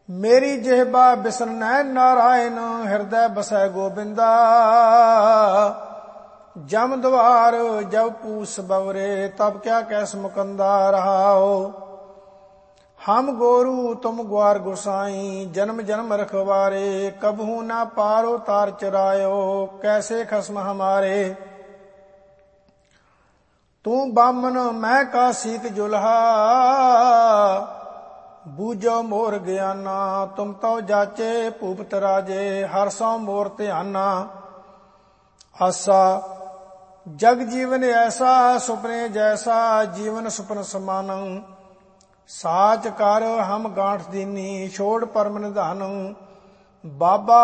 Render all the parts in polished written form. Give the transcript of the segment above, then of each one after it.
ਮੇਰੀ ਜਿਹਬਾ ਬਿਸਨ ਨੈਣ ਨਾਰਾਇਣ, ਹਿਰਦੈ ਬਸੈ ਗੋਬਿੰਦਾ। ਜਮ ਦਵਾਰ ਜਬ ਪੂਸ ਬਵਰੇ, ਤਬ ਕਿਆ ਕੈਸ ਮੁਕੰਦਾ ਰਹਾਓ। ਹਮ ਗੋਰੂ ਤੁਮ ग्वार गोसाई, जन्म जन्म रखवारे। कबहू ना पारो तार चरायो, कैसे खसम हमारे। तू बामन मैं का सीत जुल्हा, बूझो मोर ज्ञाना। तुम तो जाचे भूपत राजे, हर सौ मोर ध्याना। आसा जग जीवन ऐसा, सुपने जैसा, जीवन सुपन समानं। साच कर हम गांठ दीनी, छोड़ परम निधान। बाबा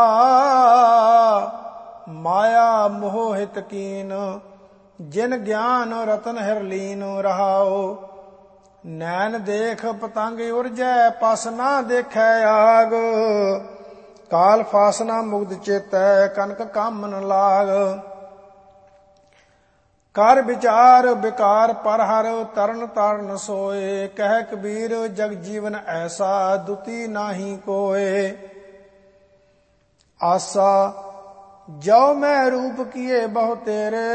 माया मोह हित कीन, जिन ज्ञान रतन हिरलीन रहाओ। नैन देख पतंग उर्जै, पस ना देखै आग। काल फासना मुग्ध चेतै, कनक कामन लाग। कर विचार विकार पर हर, तरन तारण सोए। कह कबीर जग जीवन ऐसा, दुती नाही कोय। आसा जो मैं रूप किए बहु तेरे,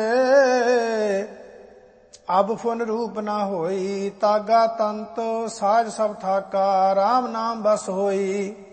अब फुन रूप ना होई। तागा तंत साज सब थाका, राम नाम बस होई।